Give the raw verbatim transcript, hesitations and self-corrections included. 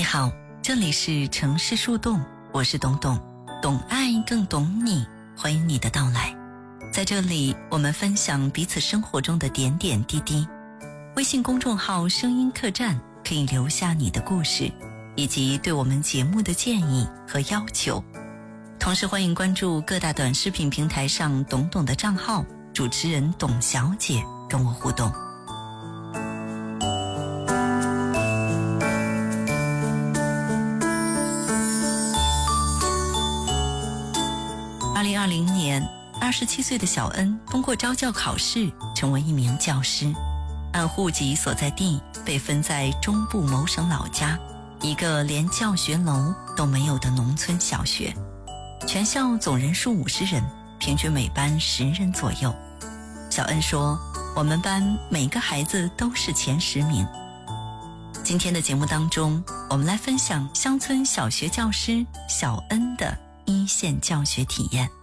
好，这里是城市树洞，我是董董，懂爱更懂你，欢迎你的到来。在这里，我们分享彼此生活中的点点滴滴。微信公众号声音客栈可以留下你的故事，以及对我们节目的建议和要求。同时欢迎关注各大短视频平台上董董的账号，主持人董小姐跟我互动。二零二零年，二十七岁的小恩通过招教考试成为一名教师，按户籍所在地被分在中部某省老家一个连教学楼都没有的农村小学。全校总人数五十人，平均每班十人左右。小恩说，我们班每个孩子都是前十名。今天的节目当中，我们来分享乡村小学教师小恩的一线教学体验。